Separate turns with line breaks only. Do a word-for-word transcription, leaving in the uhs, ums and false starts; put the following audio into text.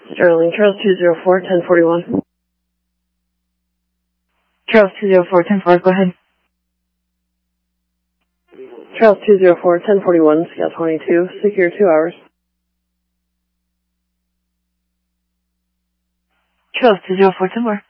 Sterling, Charles two zero four, ten forty-one.
Charles two zero four, ten four, go ahead.
Charles two zero four, ten forty-one, Scout twenty-two, secure two hours.
Charles two zero four, ten four.